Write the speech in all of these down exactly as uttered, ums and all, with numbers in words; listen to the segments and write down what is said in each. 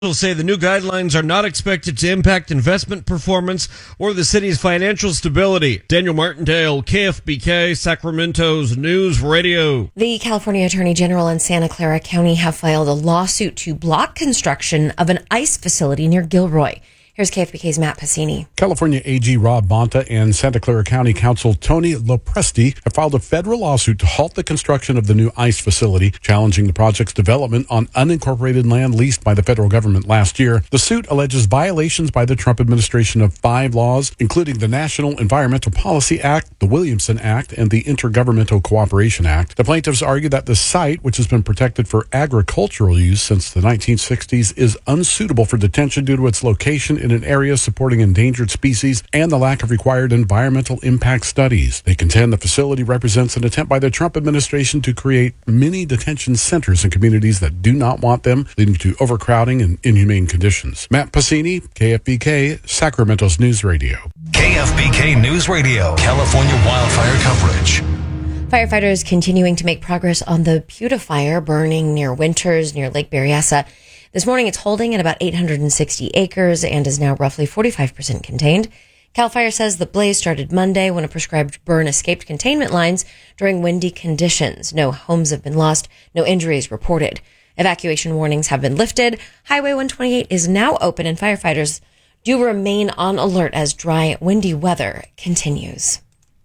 Will say the new guidelines are not expected to impact investment performance or the city's financial stability. Daniel Martindale, K F B K, Sacramento's News Radio. The California Attorney General and Santa Clara County have filed a lawsuit to block construction of an ICE facility near Gilroy. Here's K F B K's Matt Passini. California A G Rob Bonta and Santa Clara County Counsel Tony Lopresti have filed a federal lawsuit to halt the construction of the new ICE facility, challenging the project's development on unincorporated land leased by the federal government last year. The suit alleges violations by the Trump administration of five laws, including the National Environmental Policy Act, the Williamson Act, and the Intergovernmental Cooperation Act. The plaintiffs argue that the site, which has been protected for agricultural use since the nineteen sixties, is unsuitable for detention due to its location in an area supporting endangered species and the lack of required environmental impact studies. They contend the facility represents an attempt by the Trump administration to create mini detention centers in communities that do not want them, leading to overcrowding and inhumane conditions. Matt Passini, K F B K, Sacramento's News Radio. K F B K News Radio, California wildfire coverage. Firefighters continuing to make progress on the Puta fire burning near Winters, near Lake Berryessa. This morning, it's holding at about eight hundred sixty acres and is now roughly forty-five percent contained. CAL FIRE says the blaze started Monday when a prescribed burn escaped containment lines during windy conditions. No homes have been lost, no injuries reported. Evacuation warnings have been lifted. Highway one twenty-eight is now open, and firefighters do remain on alert as dry, windy weather continues.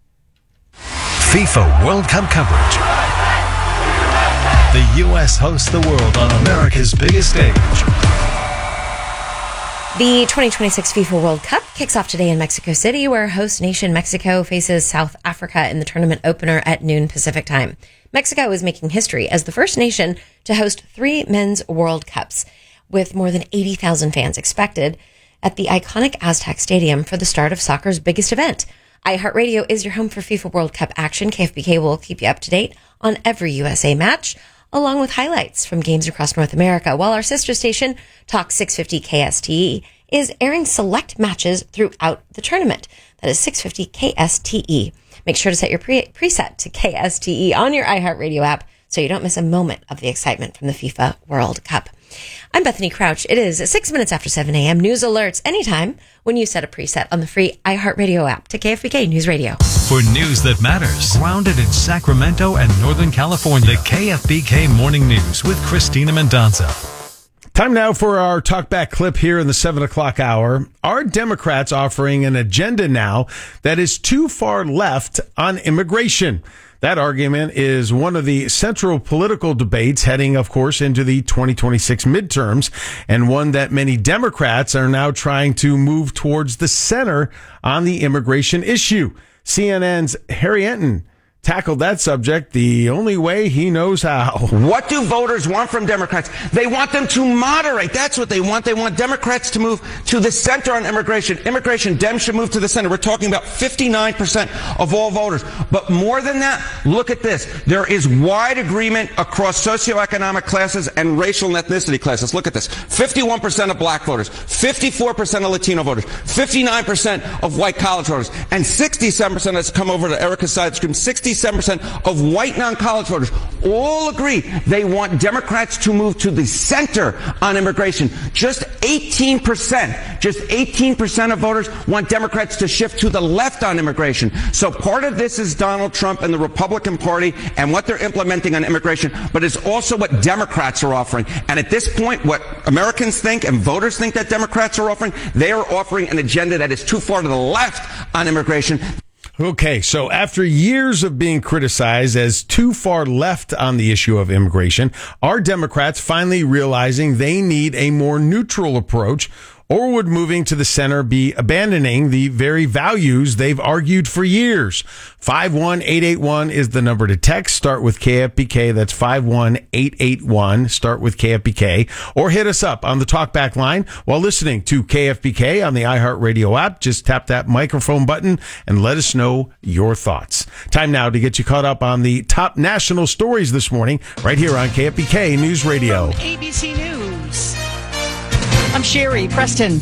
FIFA World Cup coverage. The U S hosts the world on America's biggest stage. The twenty twenty-six FIFA World Cup kicks off today in Mexico City, where host nation Mexico faces South Africa in the tournament opener at noon Pacific time. Mexico is making history as the first nation to host three men's World Cups, with more than eighty thousand fans expected at the iconic Aztec Stadium for the start of soccer's biggest event. iHeartRadio is your home for FIFA World Cup action. K F B K will keep you up to date on every U S A match, along with highlights from games across North America, while our sister station, Talk six fifty K S T E, is airing select matches throughout the tournament. That is six fifty K S T E. Make sure to set your pre- preset to K S T E on your iHeartRadio app so you don't miss a moment of the excitement from the FIFA World Cup. I'm Bethany Crouch. It is six minutes after seven a.m. News alerts anytime when you set a preset on the free iHeartRadio app to K F B K News Radio. For news that matters, grounded in Sacramento and Northern California, the K F B K Morning News with Christina Mendonca. Time now for our talkback clip here in the seven o'clock hour. Are Democrats offering an agenda now that is too far left on immigration? That argument is one of the central political debates heading, of course, into the twenty twenty-six midterms, and one that many Democrats are now trying to move towards the center on the immigration issue. C N N's Harry Enton tackled that subject the only way he knows how. What do voters want from Democrats? They want them to moderate. That's what they want. They want Democrats to move to the center on immigration. Immigration, Dems should move to the center. We're talking about fifty-nine percent of all voters. But more than that, look at this. There is wide agreement across socioeconomic classes and racial and ethnicity classes. Look at this. fifty-one percent of black voters, fifty-four percent of Latino voters, fifty-nine percent of white college voters, and sixty-seven percent, let's come over to Erica's side of the screen, sixty-seven percent of white non-college voters all agree they want Democrats to move to the center on immigration. Just eighteen percent, just eighteen percent of voters want Democrats to shift to the left on immigration. So part of this is Donald Trump and the Republican Party and what they're implementing on immigration, but it's also what Democrats are offering. And at this point, what Americans think and voters think that Democrats are offering, they are offering an agenda that is too far to the left on immigration. Okay, so after years of being criticized as too far left on the issue of immigration, are Democrats finally realizing they need a more neutral approach? Or would moving to the center be abandoning the very values they've argued for years? five one eight eight one is the number to text. Start with K F B K. That's five one eight eight one. Start with K F B K. Or hit us up on the talkback line while listening to K F B K on the iHeartRadio app. Just tap that microphone button and let us know your thoughts. Time now to get you caught up on the top national stories this morning right here on K F B K News Radio. From A B C News, I'm Sherry Preston.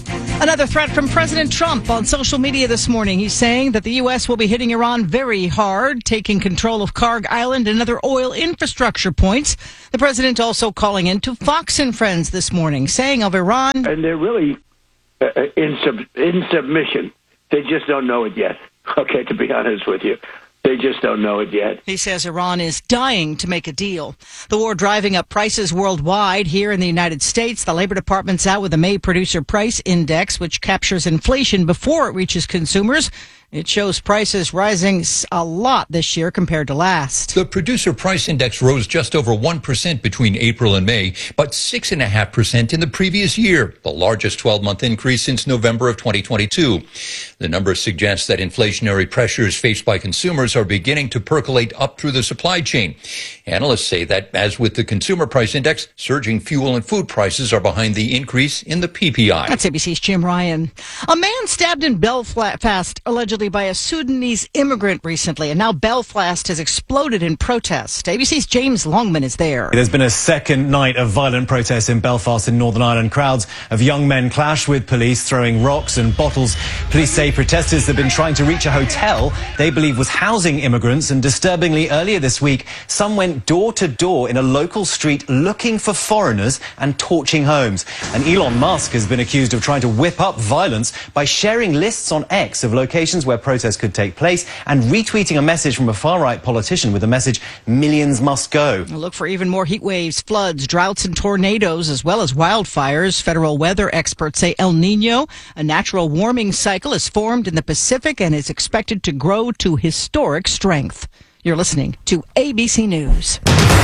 Another threat from President Trump on social media this morning. He's saying that the U S will be hitting Iran very hard, taking control of Karg Island and other oil infrastructure points. The president also calling in to Fox and Friends this morning, saying of Iran... And they're really uh, in, sub- in submission. They just don't know it yet. Okay, to be honest with you. They just don't know it yet. He says Iran is dying to make a deal. The war driving up prices worldwide. Here in the United States, the Labor Department's out with the May Producer Price Index, which captures inflation before it reaches consumers. It shows prices rising a lot this year compared to last. The Producer Price Index rose just over one percent between April and May, but six point five percent in the previous year, the largest twelve-month increase since November of twenty twenty-two. The number suggests that inflationary pressures faced by consumers are beginning to percolate up through the supply chain. Analysts say that, as with the Consumer Price Index, surging fuel and food prices are behind the increase in the P P I. That's A B C's Jim Ryan. A man stabbed in Belfast, allegedly by a Sudanese immigrant recently, and now Belfast has exploded in protest. A B C's James Longman is there. There's been a second night of violent protests in Belfast in Northern Ireland. Crowds of young men clashed with police, throwing rocks and bottles. Police say protesters have been trying to reach a hotel they believe was housing immigrants, and disturbingly, earlier this week, some went door to door in a local street looking for foreigners and torching homes. And Elon Musk has been accused of trying to whip up violence by sharing lists on X of locations where protests could take place and retweeting a message from a far-right politician with the message, "Millions must go." Look for even more heat waves, floods, droughts, and tornadoes, as well as wildfires. Federal weather experts say El Nino, a natural warming cycle, is formed in the Pacific and is expected to grow to historic strength. You're listening to A B C News.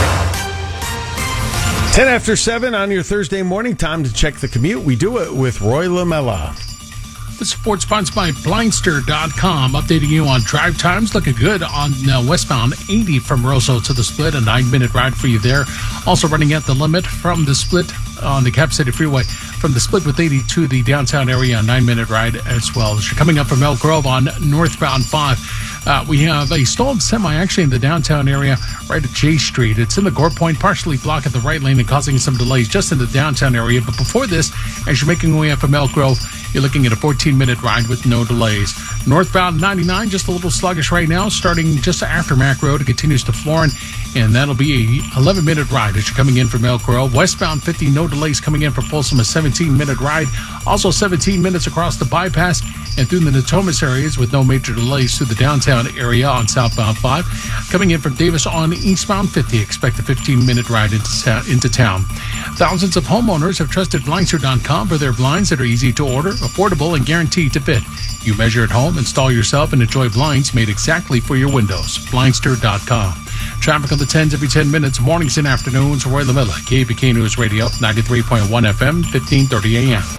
ten after seven on your Thursday morning. Time to check the commute. We do it with Roy Lamella. The support sponsored by Blindster dot com, updating you on drive times. Looking good on uh, westbound eighty from Roseau to the Split, a nine-minute ride for you there. Also running at the limit from the Split on the Cap City Freeway, from the Split with eighty to the downtown area, a nine-minute ride as well. As you're coming up from Elk Grove on northbound five, uh, we have a stalled semi actually in the downtown area right at J Street. It's in the Gore Point, partially blocking the right lane and causing some delays just in the downtown area. But before this, as you're making your way up from Elk Grove, you're looking at a fourteen-minute ride with no delays. Northbound ninety-nine, just a little sluggish right now, starting just after Mack Road. It continues to Florin, and that'll be a eleven-minute ride as you're coming in from Elk Grove. Westbound fifty, no delays coming in from Folsom, a seventeen-minute ride. Also seventeen minutes across the bypass and through the Natomas areas with no major delays through the downtown area on southbound five. Coming in from Davis on eastbound fifty, expect a fifteen-minute ride into, into town. Thousands of homeowners have trusted Blindster dot com for their blinds that are easy to order, affordable, and guaranteed to fit. You measure at home, install yourself, and enjoy blinds made exactly for your windows. Blindster dot com. Traffic on the tens every ten minutes, mornings and afternoons. Roy Lamella, K B K News Radio, ninety-three point one F M, fifteen thirty A M.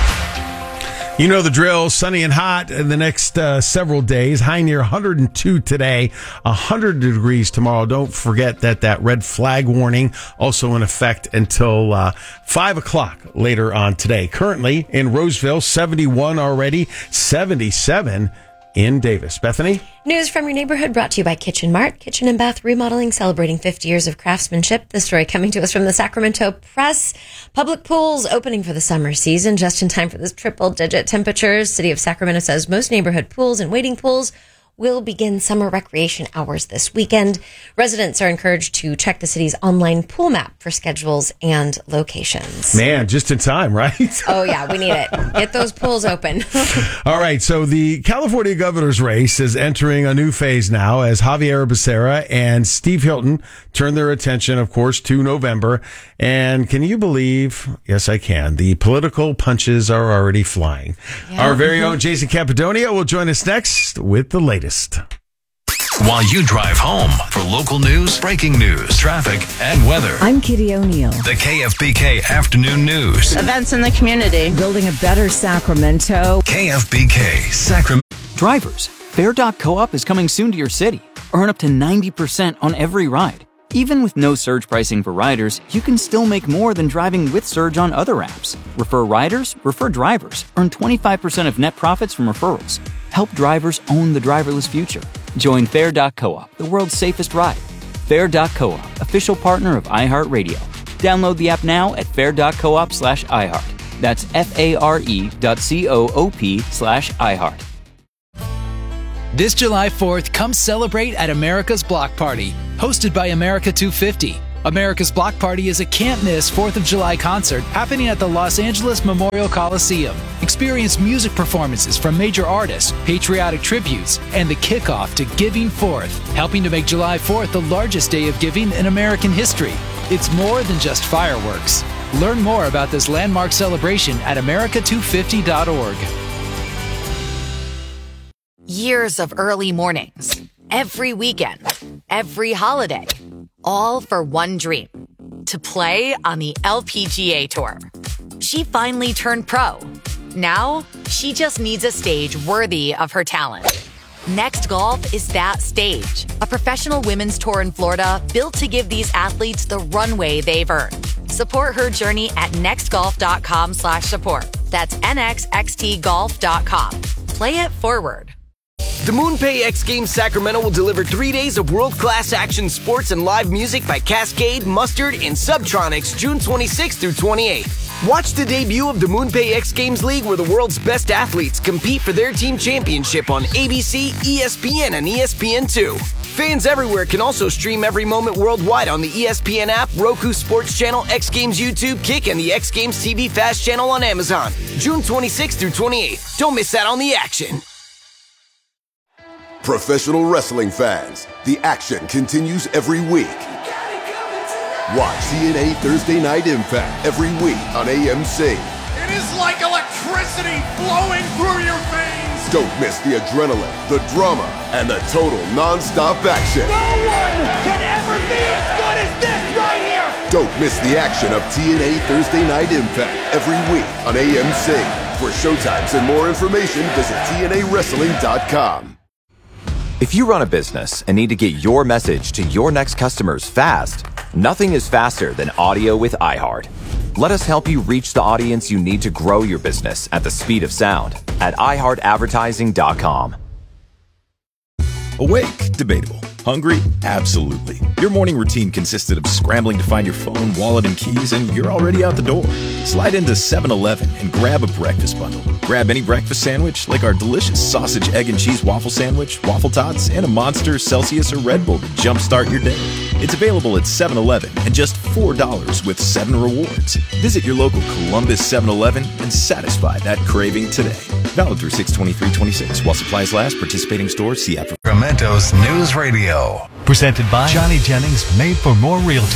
You know the drill. Sunny and hot in the next uh, several days. High near one hundred two today, one hundred degrees tomorrow. Don't forget that that red flag warning also in effect until uh, five o'clock later on today. Currently in Roseville, seventy-one already, seventy-seven in Davis. Bethany? News from your neighborhood brought to you by Kitchen Mart. Kitchen and Bath Remodeling, celebrating fifty years of craftsmanship. This story coming to us from the Sacramento Press. Public pools opening for the summer season, just in time for this triple-digit temperatures. City of Sacramento says most neighborhood pools and wading pools will begin summer recreation hours this weekend. Residents are encouraged to check the city's online pool map for schedules and locations. Man, just in time, right? Oh, yeah, we need it. Get those pools open. All right, so the California governor's race is entering a new phase now as Javier Becerra and Steve Hilton turn their attention, of course, to November. And can you believe, yes, I can, the political punches are already flying. Yeah. Our very own Jason Capadonia will join us next with the latest. While you drive home, for local news, breaking news, traffic, and weather. I'm Kitty O'Neill. The K F B K Afternoon News. Events in the community. Building a better Sacramento. K F B K Sacramento. Drivers, Fair dot coop is coming soon to your city. Earn up to ninety percent on every ride. Even with no surge pricing for riders, you can still make more than driving with Surge on other apps. Refer riders, refer drivers. Earn twenty-five percent of net profits from referrals. Help drivers own the driverless future. Join Fair dot coop, the world's safest ride. Fair dot coop, official partner of iHeartRadio. Download the app now at fair dot coop slash iHeart. That's F-A-R-E dot C-O-O-P slash iHeart. This July fourth, come celebrate at America's Block Party, hosted by America two fifty. America's Block Party is a can't-miss fourth of July concert happening at the Los Angeles Memorial Coliseum. Experience music performances from major artists, patriotic tributes, and the kickoff to Giving Fourth, helping to make July fourth the largest day of giving in American history. It's more than just fireworks. Learn more about this landmark celebration at America two fifty dot org. Years of early mornings, every weekend, every holiday, all for one dream, to play on the L P G A Tour. She finally turned pro. Now, she just needs a stage worthy of her talent. Next Golf is that stage, a professional women's tour in Florida built to give these athletes the runway they've earned. Support her journey at nextgolf.com slash support. That's N X X T golf dot com. Play it forward. The MoonPay X Games Sacramento will deliver three days of world-class action sports and live music by Cascade, Mustard, and Subtronics June twenty-sixth through twenty-eighth. Watch the debut of the MoonPay X Games League, where the world's best athletes compete for their team championship on A B C, E S P N, and E S P N two. Fans everywhere can also stream every moment worldwide on the E S P N app, Roku Sports Channel, X Games YouTube, Kick, and the X Games T V Fast channel on Amazon. June twenty-sixth through twenty-eighth. Don't miss out on the action. Professional wrestling fans, the action continues every week. Watch T N A Thursday Night Impact every week on A M C. It is like electricity flowing through your veins. Don't miss the adrenaline, the drama, and the total non-stop action. No one can ever be as good as this right here. Don't miss the action of T N A Thursday Night Impact every week on A M C. For showtimes and more information, visit T N A wrestling dot com. If you run a business and need to get your message to your next customers fast, nothing is faster than audio with iHeart. Let us help you reach the audience you need to grow your business at the speed of sound at i heart advertising dot com. Awake? Debatable. Hungry? Absolutely. Your morning routine consisted of scrambling to find your phone, wallet, and keys, and you're already out the door. Slide into seven eleven and grab a breakfast bundle. Grab any breakfast sandwich, like our delicious sausage, egg, and cheese waffle sandwich, waffle tots, and a Monster, Celsius, or Red Bull to jumpstart your day. It's available at seven eleven and just four dollars with seven rewards. Visit your local Columbus seven eleven and satisfy that craving today. Valid through six twenty-three twenty-six. While supplies last, participating stores, see app for Sacramento's News Radio. Presented by Johnny Jennings, made for more realty.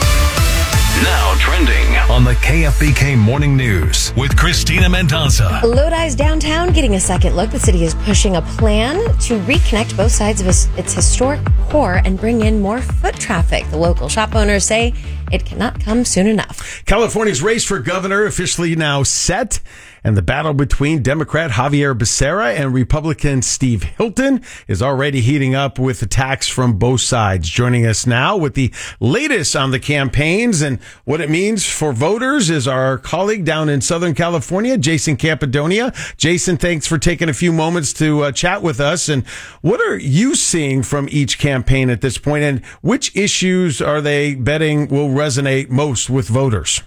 Now trending on the K F B K Morning News with Christina Mendonca. Lodi's downtown getting a second look. The city is pushing a plan to reconnect both sides of its historic core and bring in more foot traffic. The local shop owners say it cannot come soon enough. California's race for governor officially now set, and the battle between Democrat Javier Becerra and Republican Steve Hilton is already heating up with attacks from both sides. Joining us now with the latest on the campaigns and what it means for voters is our colleague down in Southern California, Jason Campidonia. Jason, thanks for taking a few moments to uh, chat with us. And what are you seeing from each campaign at this point, and which issues are they betting will resonate most with voters?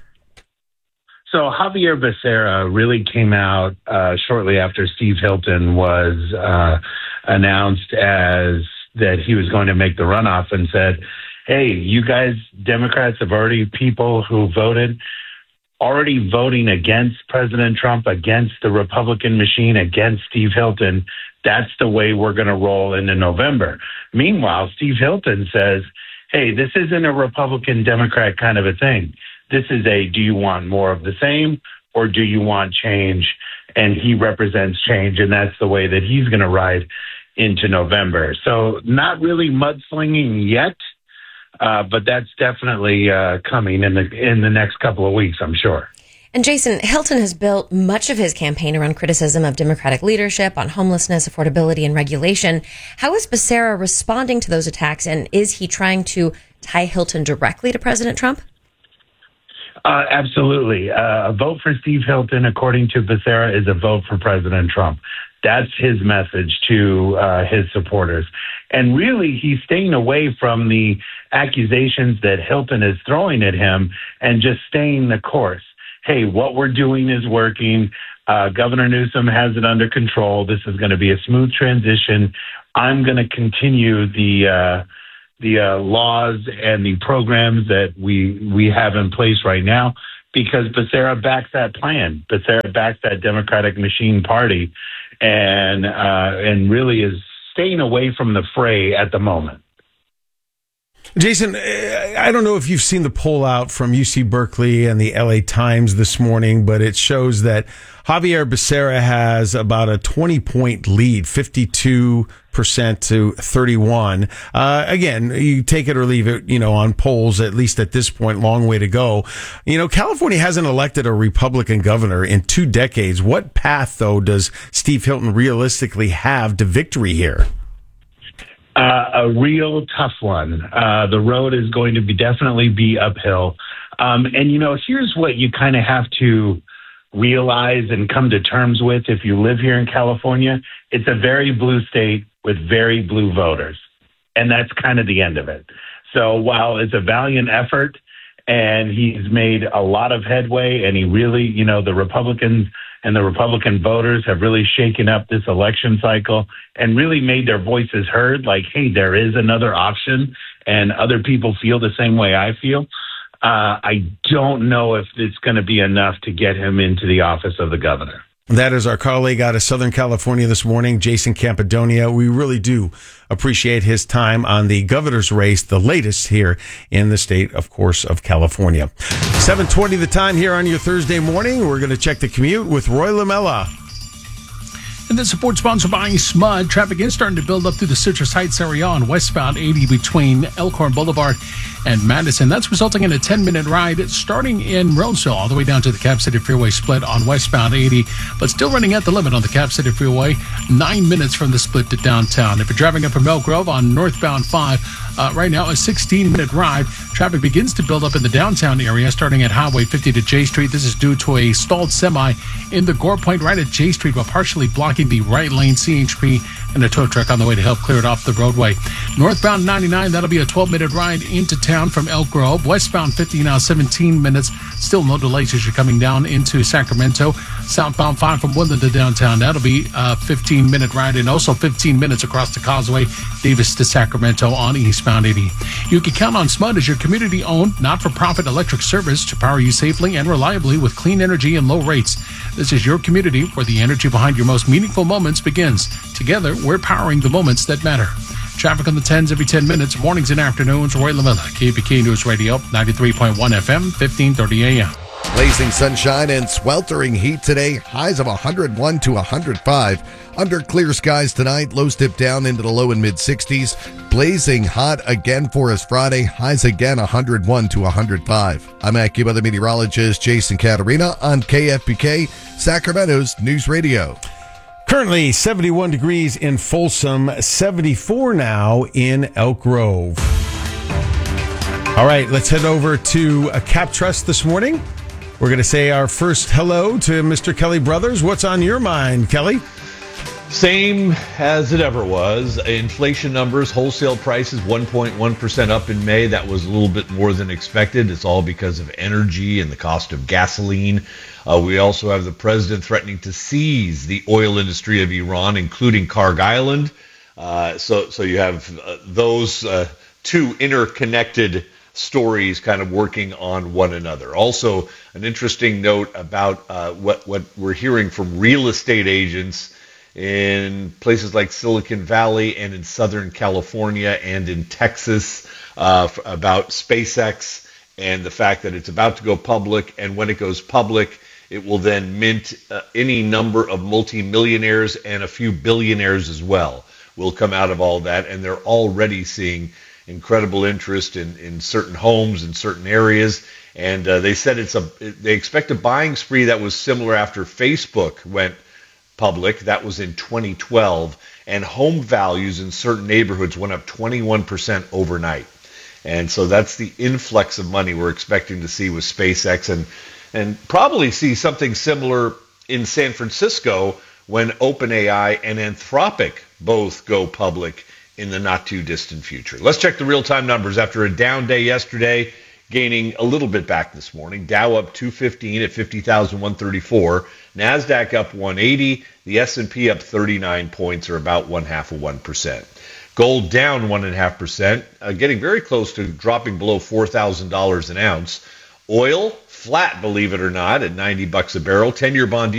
So Javier Becerra really came out uh, shortly after Steve Hilton was uh, announced as that he was going to make the runoff and said, hey, you guys, Democrats have already, people who voted, already voting against President Trump, against the Republican machine, against Steve Hilton. That's the way we're going to roll into November. Meanwhile, Steve Hilton says, hey, this isn't a Republican-Democrat kind of a thing. This is a, do you want more of the same or do you want change? And he represents change, and that's the way that he's going to ride into November. So not really mudslinging yet, uh, but that's definitely uh, coming in the in the next couple of weeks, I'm sure. And Jason, Hilton has built much of his campaign around criticism of Democratic leadership on homelessness, affordability, and regulation. How is Becerra responding to those attacks, and is he trying to tie Hilton directly to President Trump? Uh, absolutely. Uh, a vote for Steve Hilton, according to Becerra, is a vote for President Trump. That's his message to uh, his supporters. And really, he's staying away from the accusations that Hilton is throwing at him and just staying the course. hey, what we're doing is working. Uh, Governor Newsom has it under control. This is going to be a smooth transition. I'm going to continue the uh, the uh, laws and the programs that we we have in place right now, because Becerra backs that plan. Becerra backs that Democratic machine party, and uh, and really is staying away from the fray at the moment. Jason, I don't know if you've seen the poll out from U C Berkeley and the L A Times this morning, but it shows that Xavier Becerra has about a twenty-point lead, fifty-two percent to thirty-one. Uh, again, you take it or leave it, you know, on polls, at least at this point, long way to go. You know, California hasn't elected a Republican governor in two decades. What path, though, does Steve Hilton realistically have to victory here? Uh, a real tough one. Uh, the road is going to be definitely be uphill. Um, and, you know, here's what you kind of have to realize and come to terms with if you live here in California. It's a very blue state with very blue voters. And that's kind of the end of it. So while it's a valiant effort and he's made a lot of headway, and he really, you know, the Republicans and the Republican voters have really shaken up this election cycle and really made their voices heard, like, hey, there is another option, and other people feel the same way I feel. Uh, I don't know if it's going to be enough to get him into the office of the governor. That is our colleague out of Southern California this morning, Jason Campadonia. We really do appreciate his time on the governor's race, the latest here in the state, of course, of California. seven twenty the time here on your Thursday morning. We're going to check the commute with Roy Lamella. And this support sponsored by S M U D. Traffic is starting to build up through the Citrus Heights area on westbound eighty between Elkhorn Boulevard and Madison. That's resulting in a ten-minute ride starting in Roseville all the way down to the Cap City Freeway split on westbound eighty, but still running at the limit on the Cap City Freeway, nine minutes from the split to downtown. If you're driving up from Elk Grove on northbound five, uh, right now a sixteen-minute ride. Traffic begins to build up in the downtown area starting at Highway fifty to J Street. This is due to a stalled semi in the Gore Point right at J Street, while partially blocking the right lane. C H P and a tow truck on the way to help clear it off the roadway. Northbound ninety-nine, that'll be a twelve-minute ride into town from Elk Grove. Westbound fifty now seventeen minutes. Still no delays as you're coming down into Sacramento. Southbound five from Woodland to downtown, that'll be a fifteen-minute ride, and also fifteen minutes across the causeway, Davis to Sacramento on eastbound eighty. You can count on S M U D as your community-owned, not-for-profit electric service to power you safely and reliably with clean energy and low rates. This is your community where the energy behind your most meaningful moments begins. Together, we're powering the moments that matter. Traffic on the tens every ten minutes, mornings and afternoons. Roy Lamella, K P K News Radio, ninety-three point one F M, fifteen thirty A M. Blazing sunshine and sweltering heat today. Highs of one hundred one to one hundred five. Under clear skies tonight. Lows dip down into the low and mid sixties. Blazing hot again for us Friday. Highs again one hundred one to one hundred five. I'm AccuWeather meteorologist Jason Catarina on K F B K, Sacramento's News Radio. Currently seventy-one degrees in Folsom, seventy-four now in Elk Grove. All right, let's head over to a Cap Trust this morning. We're going to say our first hello to Mister Kelly Brothers. What's on your mind, Kelly? Same as it ever was. Inflation numbers, wholesale prices, one point one percent up in May. That was a little bit more than expected. It's all because of energy and the cost of gasoline. Uh, we also have the president threatening to seize the oil industry of Iran, including Karg Island. Uh, so, so you have uh, those uh, two interconnected stories kind of working on one another. Also, an interesting note about uh, what, what we're hearing from real estate agents in places like Silicon Valley and in Southern California and in Texas uh, about SpaceX and the fact that it's about to go public, and when it goes public, it will then mint uh, any number of multimillionaires and a few billionaires as well will come out of all that, and they're already seeing incredible interest in, in certain homes in certain areas, and uh, they said it's a they expect a buying spree that was similar after Facebook went public. That was in twenty twelve, and home values in certain neighborhoods went up twenty-one percent overnight. And so that's the influx of money we're expecting to see with SpaceX, and and probably see something similar in San Francisco when OpenAI and Anthropic both go public in the not too distant future. Let's check the real-time numbers. After a down day yesterday, gaining a little bit back this morning. Dow up two fifteen at fifty thousand one hundred thirty-four. NASDAQ up one eighty. The S and P up thirty-nine points, or about one half of one percent. Gold down one and a half percent, uh, getting very close to dropping below four thousand dollars an ounce. Oil flat, believe it or not, at ninety bucks a barrel. ten-year bond yield